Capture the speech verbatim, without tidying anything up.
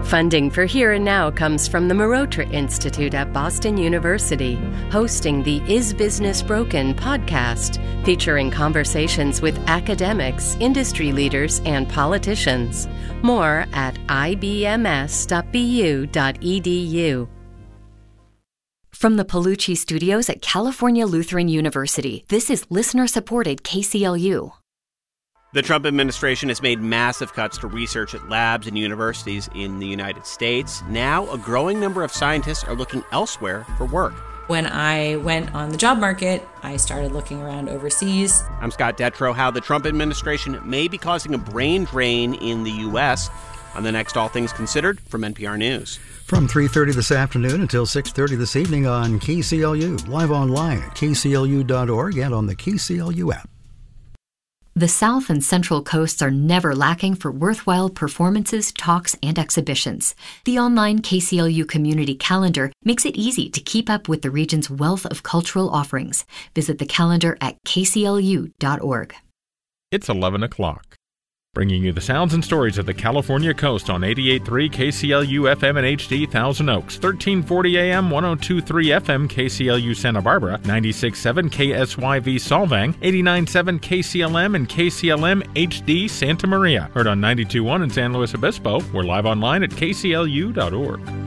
Funding for Here and Now comes from the Marotra Institute at Boston University, hosting the Is Business Broken podcast, featuring conversations with academics, industry leaders, and politicians. More at I B M S dot B U dot E D U. From the Palucci Studios at California Lutheran University, this is listener-supported K C L U. The Trump administration has made massive cuts to research at labs and universities in the United States. Now, a growing number of scientists are looking elsewhere for work. When I went on the job market, I started looking around overseas. I'm Scott Detrow. How the Trump administration may be causing a brain drain in the U S on the next All Things Considered from N P R News. From three thirty this afternoon until six thirty this evening on K C L U, live online at K C L U dot org and on the K C L U app. The South and Central Coasts are never lacking for worthwhile performances, talks, and exhibitions. The online K C L U community calendar makes it easy to keep up with the region's wealth of cultural offerings. Visit the calendar at K C L U dot org. It's eleven o'clock. Bringing you the sounds and stories of the California coast on eighty-eight point three K C L U F M and H D Thousand Oaks, thirteen forty A M, one oh two point three F M K C L U Santa Barbara, ninety-six point seven K S Y V Solvang, eighty-nine point seven K C L M and K C L M H D Santa Maria. Heard on ninety-two point one in San Luis Obispo. We're live online at K C L U dot org.